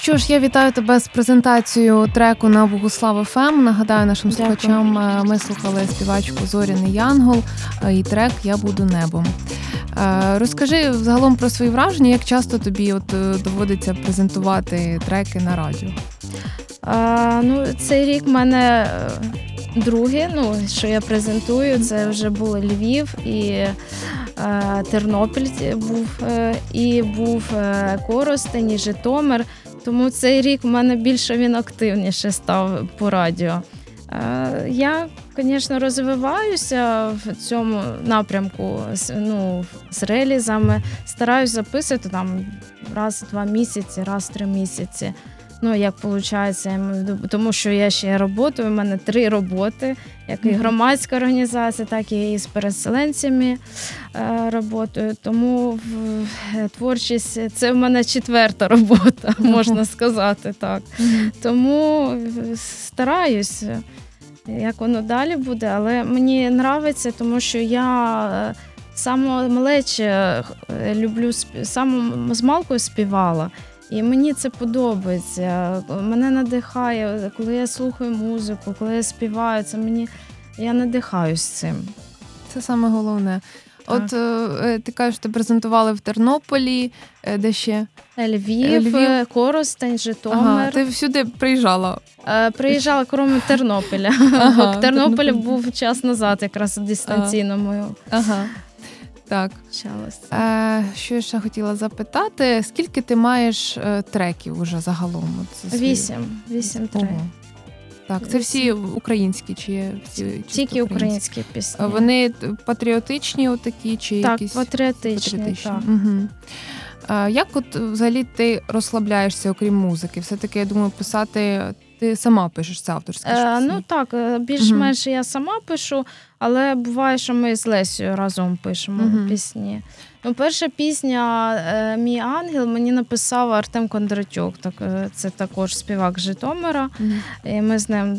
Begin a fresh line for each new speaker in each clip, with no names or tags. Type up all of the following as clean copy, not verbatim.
Що ж, я вітаю тебе з презентацією треку на Богуслав ФМ. Нагадаю нашим слухачам, ми слухали співачку Зоряний Янгол і трек «Я буду небом». Розкажи взагалом про свої враження, як часто тобі доводиться презентувати треки на радіо?
Цей рік в мене другий, що я презентую, це вже були Львів і Тернопіль був Коростень і Житомир. Тому цей рік в мене більше він активніше став по радіо. Я, звісно, розвиваюся в цьому напрямку з релізами. Стараюсь записувати там раз в 2 місяці, раз в 3 місяці. Як виходить, тому що я ще працюю, у мене 3 роботи, як і громадська організація, так і з переселенцями працюю. Тому творчість – це в мене 4-та робота, можна сказати так. Тому стараюсь, як воно далі буде, але мені подобається, тому що я саме малече люблю, саме з малкою співала. І мені це подобається, мене надихає, коли я слухаю музику, коли я співаю, я надихаюсь цим.
Це саме головне. Так. От ти кажеш, ти презентували в Тернополі, де ще?
Львів, Коростень, Житомир.
Ага, ти всюди приїжджала?
Приїжджала, крім Тернополя. В Тернополі був час назад, якраз дистанційно мою.
Ага. Так. Що я ще хотіла запитати, скільки ти маєш треків уже загалом?
8 треків.
Так, це всі українські чи всі?
Тільки українські пісні.
Вони патріотичні отакі чи якісь?
Так, патріотичні. Так.
Угу. Як взагалі ти розслабляєшся, окрім музики? Все-таки, я думаю, писати... Ти сама пишеш, це авторські пісні?
Так, більш-менш я сама пишу, але буває, що ми з Лесею разом пишемо пісні. Перша пісня «Мій ангел» мені написав Артем Кондратюк, це також співак Житомира. І ми з ним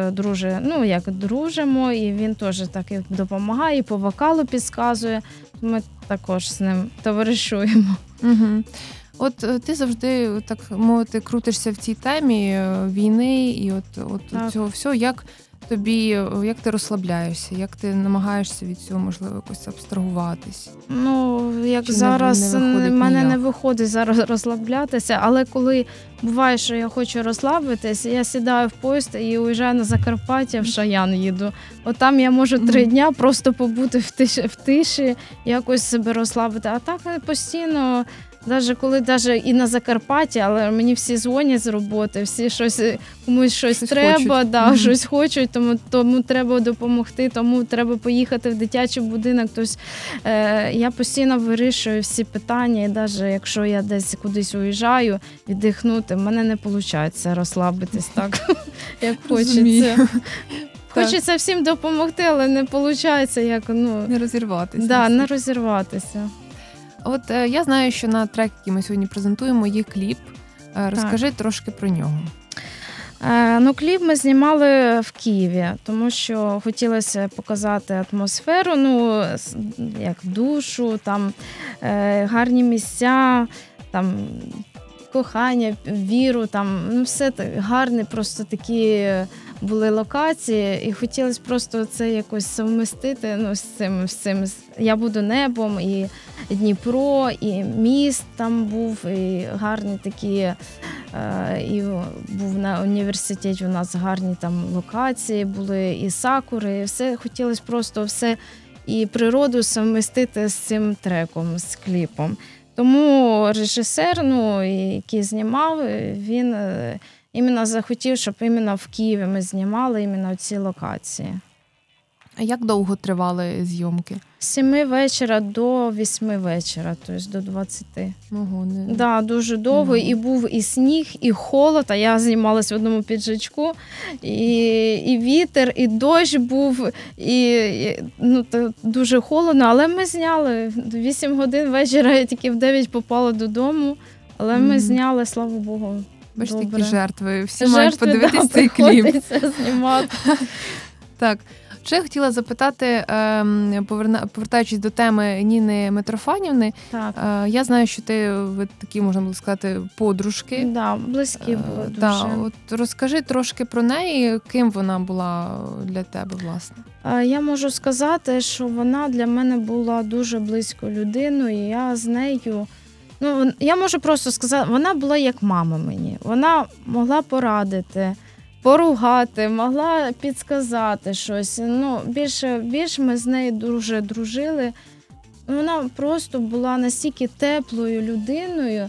дружимо, і він теж так і допомагає, і по вокалу підказує. Ми також з ним товаришуємо.
От ти завжди, так мовити, крутишся в цій темі війни і цього всього. Як ти розслабляєшся? Як ти намагаєшся від цього, можливо, якось абстрагуватись?
Як чи зараз мене не виходить зараз розслаблятися, але коли буває, що я хочу розслабитись, я сідаю в поїзд і уїжджаю на Закарпаття, в Шаян їду. Там я можу 3 дня просто побути в тиші, якось себе розслабити. А так постійно... Коли і на Закарпатті, але мені всі дзвонять з роботи, всі комусь щось треба, щось хочуть, тому треба допомогти, тому треба поїхати в дитячий будинок. Тобто я постійно вирішую всі питання, і навіть якщо я десь кудись уїжджаю, віддихнути, в мене не виходить розслабитись так, як хочеться. Хочеться всім допомогти, але не виходить,
не розірватися.
Да, не розірватися.
От я знаю, що на трек, який ми сьогодні презентуємо, є кліп. Розкажи трошки про нього.
Кліп ми знімали в Києві, тому що хотілося показати атмосферу, як душу, там гарні місця, там кохання, віру, там все гарне, просто такі були локації, і хотілося просто це якось совмістити з цим. «Я буду небом», і Дніпро, і міст там був, і гарні такі, і був на університеті у нас гарні там локації були, і сакури, і все, хотілося просто все, і природу совмістити з цим треком, з кліпом. Тому режисер, який знімав, він іменно захотів, щоб іменно в Києві ми знімали іменно ці локації.
А як довго тривали зйомки?
З 7 вечора до 8 вечора, тобто до 20. Да, дуже довго. І був і сніг, і холод, а я знімалась в одному піджачку, і вітер, і дощ був, і дуже холодно, але ми зняли. 8 годин вечора, я тільки в 9 попала додому, але ми зняли, слава Богу.
Бачите, такі жертви. Всі мають подивитись цей кліп.
Знімати.
Так. Ще я хотіла запитати, повертаючись до теми Ніни Митрофанівни,
Так.
я знаю, що ви такі, можна було сказати, подружки.
Да, близькі були дуже.
Да, от розкажи трошки про неї, ким вона була для тебе, власне.
Я можу сказати, що вона для мене була дуже близькою людиною, і я з нею, я можу просто сказати, вона була як мама мені. Вона могла порадити, поругати, могла підсказати щось. Більше ми з нею дуже дружили. Вона просто була настільки теплою людиною,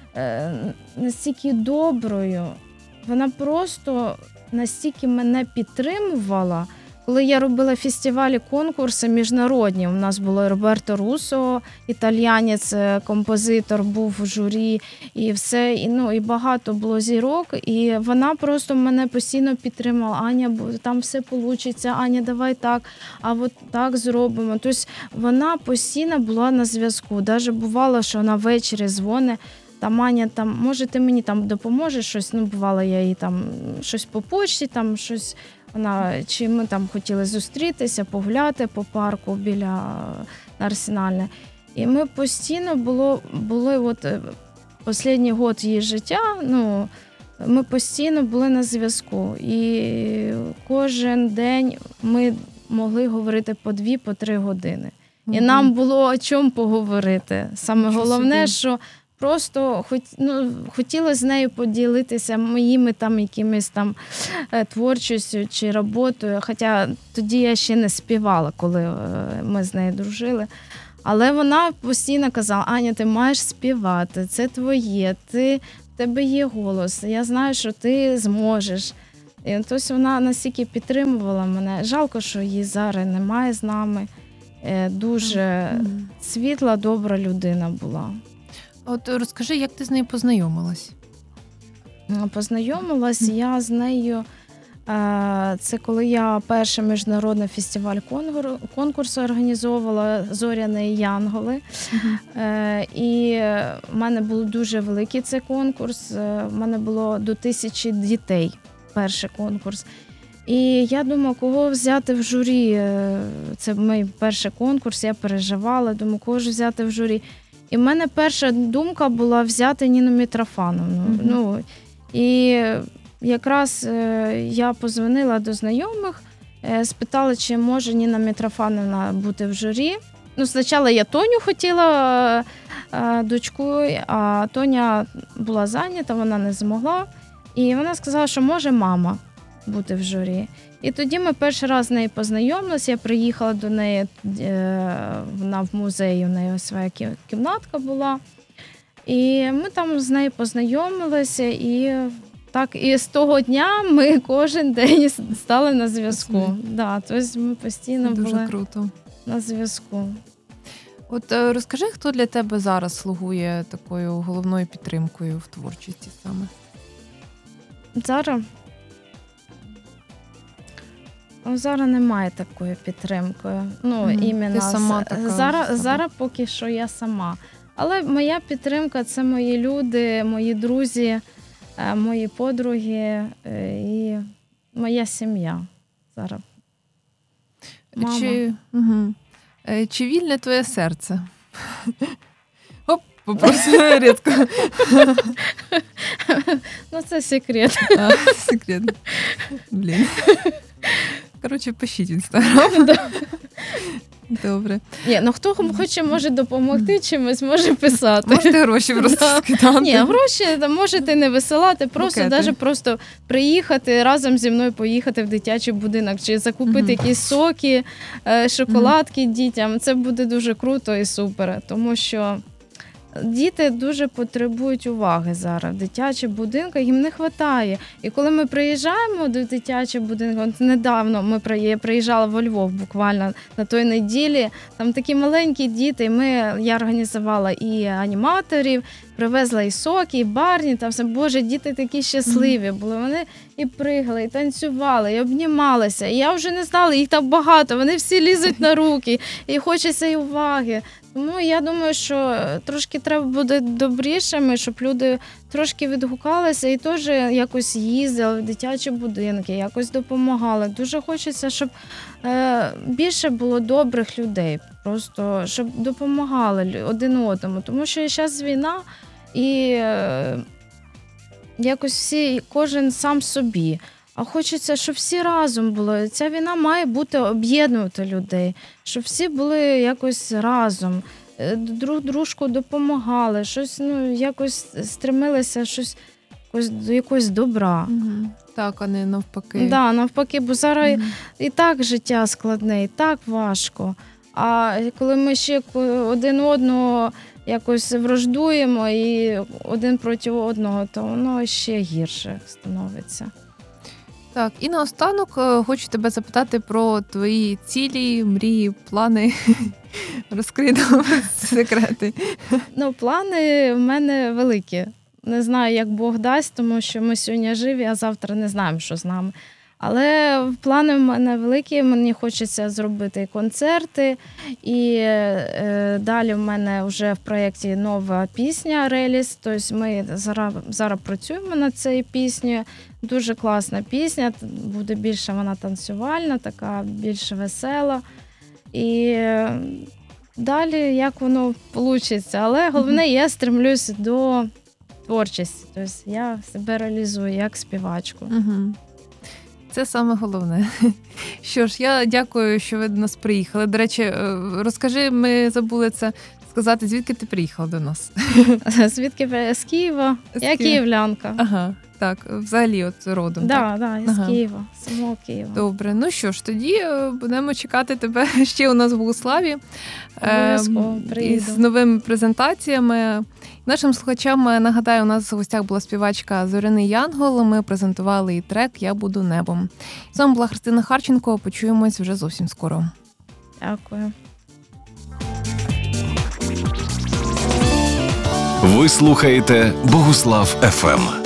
настільки доброю. Вона просто настільки мене підтримувала. Коли я робила фестивалі, конкурси міжнародні, у нас було Роберто Руссо, італіянець, композитор, був в журі, і все, і багато було зірок, і вона просто мене постійно підтримала. Аня, там все вийде, Аня, давай так, а от так зробимо. Тобто вона постійно була на зв'язку. Навіть бувало, що вона ввечері дзвонить, там, Аня, може ти мені там допоможеш щось, бувало, я їй там щось по почті, там щось. Чи ми там хотіли зустрітися, погуляти по парку біля Арсенальне. І ми постійно були останній год її життя, ми постійно були на зв'язку. І кожен день ми могли говорити по 2-3 години. І нам було о чому поговорити. Саме головне, що просто хотіла з нею поділитися моїми там якимись там творчістю чи роботою. Хоча тоді я ще не співала, коли ми з нею дружили. Але вона постійно казала: Аня, ти маєш співати, це твоє, в тебе є голос, я знаю, що ти зможеш. І тобто вона настільки підтримувала мене. Жалко, що її зараз немає з нами. Дуже світла, добра людина була.
От розкажи, як ти з нею познайомилась?
Познайомилась я з нею, це коли я перший міжнародний фестиваль конкурсу організовувала «Зоряні Янголи». І в мене був дуже великий цей конкурс, в мене було до 1000 дітей перший конкурс. І я думала, кого взяти в журі, це мій перший конкурс, я переживала, думаю, кого ж взяти в журі. І в мене перша думка була взяти Ніну Митрофановну. І якраз я подзвонила до знайомих, спитала, чи може Ніна Митрофановна бути в журі. Спочатку я Тоню хотіла, дочку, а Тоня була зайнята, вона не змогла. І вона сказала, що може мама бути в журі. І тоді ми перший раз з нею познайомилися, я приїхала до неї, вона в музеї, у неї своя кімнатка була. І ми там з нею познайомилися, і так, і з того дня ми кожен день стали на зв'язку. Да, тобто ми постійно були
круто.
На зв'язку.
От розкажи, хто для тебе зараз слугує такою головною підтримкою в творчості саме?
Зараз немає такої підтримки.
Ти сама така.
Зараз поки що я сама. Але моя підтримка – це мої люди, мої друзі, мої подруги і моя сім'я зараз. Мама.
Чи вільне твоє серце? Оп, попросила рідко.
Це секрет.
Секрет. Блін. Коротше, пишіть в Інстаграм. Добре.
Хто хоче, може допомогти чимось, може писати.
Можете гроші просто скидати.
Гроші можете не висилати, просто приїхати, разом зі мною поїхати в дитячий будинок, чи закупити якісь соки, шоколадки дітям. Це буде дуже круто і супер, тому що діти дуже потребують уваги зараз. В дитячих будинках їм не вистачає. І коли ми приїжджаємо до дитячих будинків, недавно я приїжджала во Львов буквально на той неділі, там такі маленькі діти, я організувала і аніматорів, привезла і соки, і барні, там все. Боже, діти такі щасливі були. Вони і пригали, і танцювали, і обнімалися. І я вже не знала, їх так багато, вони всі лізуть на руки, і хочеться і уваги. Тому я думаю, що трошки треба бути добрішими, щоб люди трошки відгукалися і теж якось їздили в дитячі будинки, якось допомагали. Дуже хочеться, щоб більше було добрих людей, просто щоб допомагали один одному. Тому що зараз війна і якось всі, кожен сам собі. А хочеться, щоб всі разом були. Ця війна має бути об'єднувати людей, щоб всі були якось разом, друг дружку допомагали, щось, якось стремилися до якогось добра.
Угу. Так, а не навпаки.
Да, навпаки, бо зараз і так життя складне, і так важко. А коли ми ще один одного якось враждуємо і один проти одного, то воно ще гірше становиться.
Так, і наостанок хочу тебе запитати про твої цілі, мрії, плани. Розкрий нам секрети.
Плани в мене великі. Не знаю, як Бог дасть, тому що ми сьогодні живі, а завтра не знаємо, що з нами. Але плани в мене великі, мені хочеться зробити і концерти, і далі в мене вже в проєкті нова пісня «Реліз». Тобто ми зараз працюємо над цією піснею. Дуже класна пісня, буде більше вона танцювальна, така більш весела. І далі як воно вийде. Але головне, я стремлюся до творчості. Тобто я себе реалізую як співачку.
Угу. Це саме головне. Що ж, я дякую, що ви до нас приїхали. До речі, розкажи, ми забули це сказати, звідки ти приїхала до нас?
Звідки? З Києва. Я київлянка.
Ага, так, взагалі от родом.
Так, з Києва, самого Києва.
Добре, ну що ж, тоді будемо чекати тебе ще у нас в Богуславі.
Обов'язково приїду.
З новими презентаціями. Нашим слухачам, нагадаю, у нас в гостях була співачка Зоряний Янгол. Ми презентували її трек «Я буду небом». З вами була Христина Харченко. Почуємось вже зовсім скоро.
Дякую.
Ви слухаєте Богуслав ФМ.